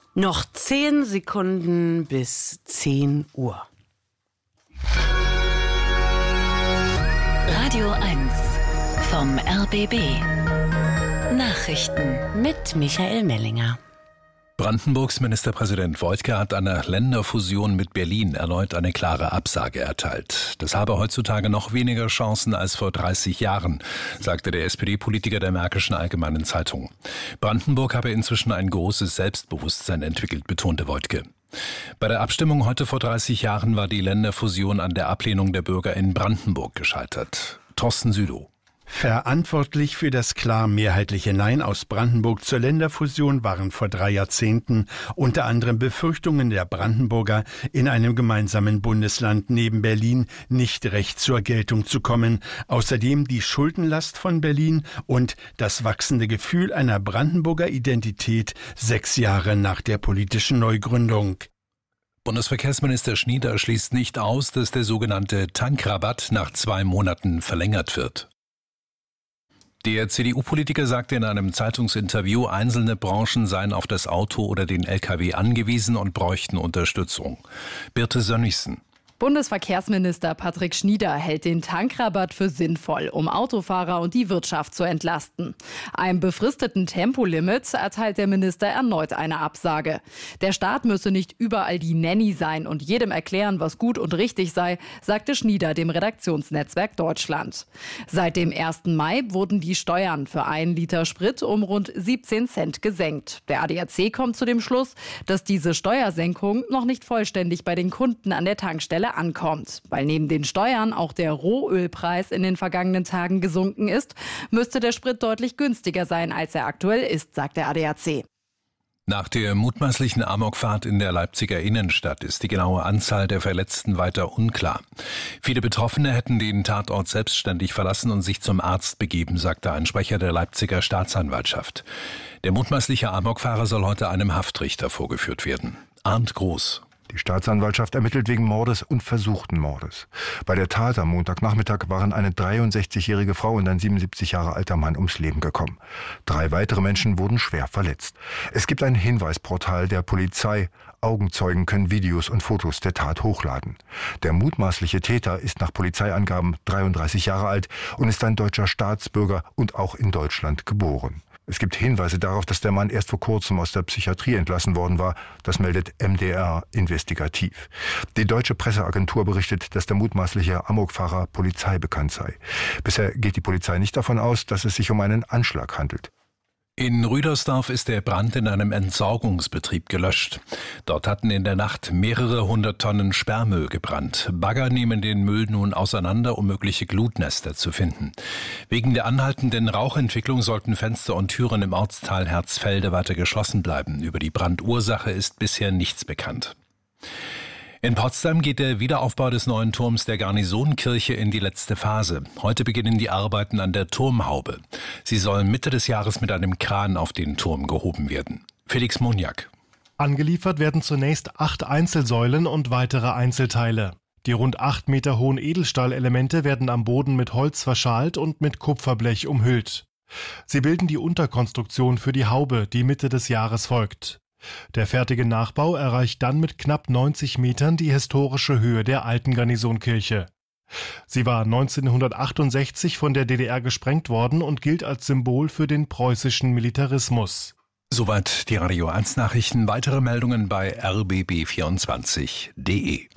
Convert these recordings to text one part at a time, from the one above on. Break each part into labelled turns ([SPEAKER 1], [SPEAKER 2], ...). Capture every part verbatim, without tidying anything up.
[SPEAKER 1] Noch zehn Sekunden bis zehn Uhr.
[SPEAKER 2] Radio eins vom R B B. Nachrichten
[SPEAKER 1] mit Michael Mellinger.
[SPEAKER 3] Brandenburgs Ministerpräsident Woidke hat einer Länderfusion mit Berlin erneut eine klare Absage erteilt. Das habe heutzutage noch weniger Chancen als vor dreißig Jahren, sagte der S P D-Politiker der Märkischen Allgemeinen Zeitung. Brandenburg habe inzwischen ein großes Selbstbewusstsein entwickelt, betonte Woidke. Bei der Abstimmung heute vor dreißig Jahren war die Länderfusion an der Ablehnung der Bürger in Brandenburg gescheitert. Thorsten Südow.
[SPEAKER 4] Verantwortlich für das klar mehrheitliche Nein aus Brandenburg zur Länderfusion waren vor drei Jahrzehnten unter anderem Befürchtungen der Brandenburger, in einem gemeinsamen Bundesland neben Berlin nicht recht zur Geltung zu kommen. Außerdem die Schuldenlast von Berlin und das wachsende Gefühl einer Brandenburger Identität sechs Jahre nach der politischen Neugründung.
[SPEAKER 3] Bundesverkehrsminister Schnieder schließt nicht aus, dass der sogenannte Tankrabatt nach zwei Monaten verlängert wird. Der C D U-Politiker sagte in einem Zeitungsinterview, einzelne Branchen seien auf das Auto oder den L K W angewiesen und bräuchten Unterstützung. Birte Sönnigsen.
[SPEAKER 5] Bundesverkehrsminister Patrick Schnieder hält den Tankrabatt für sinnvoll, um Autofahrer und die Wirtschaft zu entlasten. Einem befristeten Tempolimit erteilt der Minister erneut eine Absage. Der Staat müsse nicht überall die Nanny sein und jedem erklären, was gut und richtig sei, sagte Schnieder dem Redaktionsnetzwerk Deutschland. Seit dem ersten Mai wurden die Steuern für einen Liter Sprit um rund siebzehn Cent gesenkt. Der A D A C kommt zu dem Schluss, dass diese Steuersenkung noch nicht vollständig bei den Kunden an der Tankstelle ankommt. Weil neben den Steuern auch der Rohölpreis in den vergangenen Tagen gesunken ist, müsste der Sprit deutlich günstiger sein, als er aktuell ist, sagt der A D A C.
[SPEAKER 3] Nach der mutmaßlichen Amokfahrt in der Leipziger Innenstadt ist die genaue Anzahl der Verletzten weiter unklar. Viele Betroffene hätten den Tatort selbstständig verlassen und sich zum Arzt begeben, sagte ein Sprecher der Leipziger Staatsanwaltschaft. Der mutmaßliche Amokfahrer soll heute einem Haftrichter vorgeführt werden. Arndt Groß.
[SPEAKER 6] Die Staatsanwaltschaft ermittelt wegen Mordes und versuchten Mordes. Bei der Tat am Montagnachmittag waren eine dreiundsechzigjährige Frau und ein siebenundsiebzig Jahre alter Mann ums Leben gekommen. Drei weitere Menschen wurden schwer verletzt. Es gibt ein Hinweisportal der Polizei. Augenzeugen können Videos und Fotos der Tat hochladen. Der mutmaßliche Täter ist nach Polizeiangaben dreiunddreißig Jahre alt und ist ein deutscher Staatsbürger und auch in Deutschland geboren. Es gibt Hinweise darauf, dass der Mann erst vor kurzem aus der Psychiatrie entlassen worden war. Das meldet M D R investigativ. Die deutsche Presseagentur berichtet, dass der mutmaßliche Amokfahrer Polizei bekannt sei. Bisher geht die Polizei nicht davon aus, dass es sich um einen Anschlag handelt.
[SPEAKER 3] In Rüdersdorf ist der Brand in einem Entsorgungsbetrieb gelöscht. Dort hatten in der Nacht mehrere hundert Tonnen Sperrmüll gebrannt. Bagger nehmen den Müll nun auseinander, um mögliche Glutnester zu finden. Wegen der anhaltenden Rauchentwicklung sollten Fenster und Türen im Ortsteil Herzfelde weiter geschlossen bleiben. Über die Brandursache ist bisher nichts bekannt. In Potsdam geht der Wiederaufbau des neuen Turms der Garnisonkirche in die letzte Phase. Heute beginnen die Arbeiten an der Turmhaube. Sie sollen Mitte des Jahres mit einem Kran auf den Turm gehoben werden. Felix Moniak.
[SPEAKER 7] Angeliefert werden zunächst acht Einzelsäulen und weitere Einzelteile. Die rund acht Meter hohen Edelstahlelemente werden am Boden mit Holz verschalt und mit Kupferblech umhüllt. Sie bilden die Unterkonstruktion für die Haube, die Mitte des Jahres folgt. Der fertige Nachbau erreicht dann mit knapp neunzig Metern die historische Höhe der alten Garnisonkirche. Sie war neunzehnhundertachtundsechzig von der D D R gesprengt worden und gilt als Symbol für den preußischen Militarismus.
[SPEAKER 3] Soweit die Radio eins Nachrichten. Weitere Meldungen bei r b b vierundzwanzig punkt d e.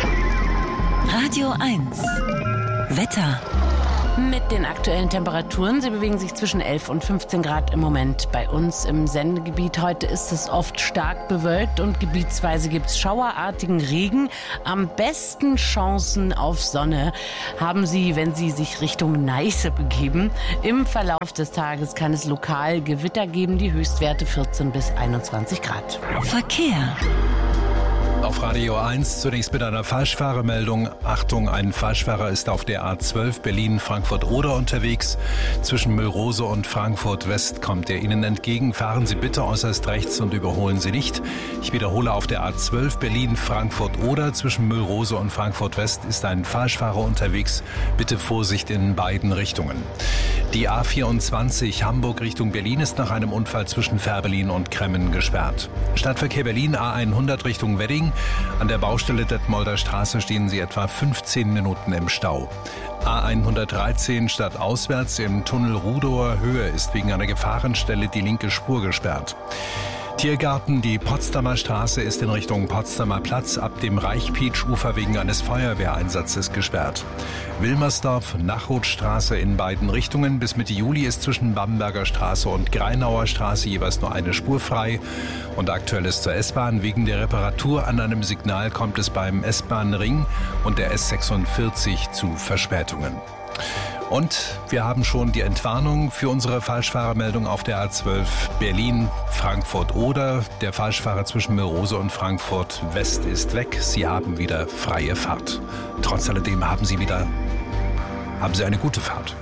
[SPEAKER 2] Radio eins Wetter.
[SPEAKER 1] Mit den aktuellen Temperaturen, sie bewegen sich zwischen elf und fünfzehn Grad im Moment bei uns im Sendegebiet. Heute ist es oft stark bewölkt und gebietsweise gibt es schauerartigen Regen. Am besten Chancen auf Sonne haben Sie, wenn Sie sich Richtung Neiße begeben. Im Verlauf des Tages kann es lokal Gewitter geben, die Höchstwerte vierzehn bis einundzwanzig Grad.
[SPEAKER 2] Verkehr.
[SPEAKER 3] Auf Radio eins zunächst mit einer Falschfahrermeldung. Achtung, ein Falschfahrer ist auf der A zwölf Berlin-Frankfurt-Oder unterwegs. Zwischen Müllrose und Frankfurt West kommt er Ihnen entgegen. Fahren Sie bitte äußerst rechts und überholen Sie nicht. Ich wiederhole, auf der A zwölf Berlin-Frankfurt-Oder zwischen Müllrose und Frankfurt West ist ein Falschfahrer unterwegs. Bitte Vorsicht in beiden Richtungen. Die A vierundzwanzig Hamburg Richtung Berlin ist nach einem Unfall zwischen Fährberlin und Kremmen gesperrt. Stadtverkehr Berlin A hundert Richtung Wedding. An der Baustelle Detmolder Straße stehen Sie etwa fünfzehn Minuten im Stau. A hundertdreizehn stadtauswärts im Tunnel Rudower Höhe ist wegen einer Gefahrenstelle die linke Spur gesperrt. Tiergarten, die Potsdamer Straße ist in Richtung Potsdamer Platz ab dem Reich-Pietsch-Ufer wegen eines Feuerwehreinsatzes gesperrt. Wilmersdorf, Nachrutstraße in beiden Richtungen. Bis Mitte Juli ist zwischen Bamberger Straße und Greinauer Straße jeweils nur eine Spur frei. Und aktuell ist zur S-Bahn. Wegen der Reparatur an einem Signal kommt es beim S-Bahn-Ring und der S sechsundvierzig zu Verspätungen. Und wir haben schon die Entwarnung für unsere Falschfahrermeldung auf der A zwölf Berlin-Frankfurt-Oder. Der Falschfahrer zwischen Müllrose und Frankfurt West ist weg. Sie haben wieder freie Fahrt. Trotz alledem haben Sie wieder, haben Sie eine gute Fahrt.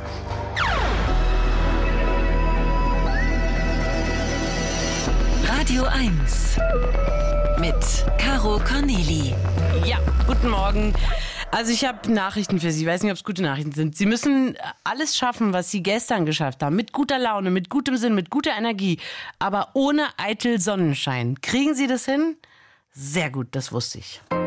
[SPEAKER 2] Radio eins mit Caro Corneli.
[SPEAKER 1] Ja, guten Morgen. Also ich habe Nachrichten für Sie. Ich weiß nicht, ob es gute Nachrichten sind. Sie müssen alles schaffen, was Sie gestern geschafft haben. Mit guter Laune, mit gutem Sinn, mit guter Energie. Aber ohne eitel Sonnenschein. Kriegen Sie das hin? Sehr gut, das wusste ich.